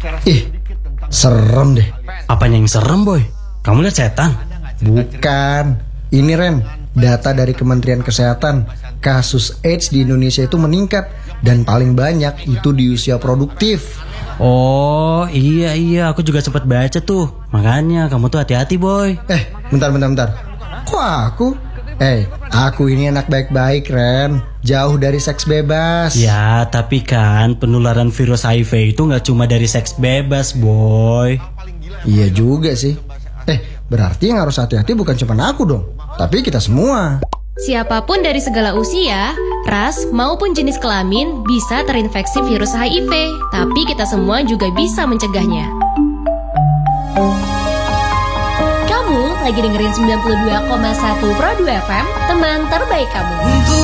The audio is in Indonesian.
Ih, serem deh. Apanya yang serem, Boy? Kamu lihat setan? Bukan. Ini Ren, data dari Kementerian Kesehatan. Kasus AIDS di Indonesia itu meningkat. Dan paling banyak itu di usia produktif. Oh iya, aku juga sempat baca tuh. Makanya kamu tuh hati-hati, Boy. Bentar. Kok aku? Aku ini anak baik-baik, Ren. Jauh dari seks bebas. Ya, tapi kan penularan virus HIV itu gak cuma dari seks bebas, Boy. Iya juga sih. Berarti yang harus hati-hati bukan cuma aku dong, tapi kita semua. Siapapun dari segala usia, ras maupun jenis kelamin bisa terinfeksi virus HIV. Tapi kita semua juga bisa mencegahnya. Kamu lagi dengerin 92,1 Pro 2 FM, teman terbaik kamu.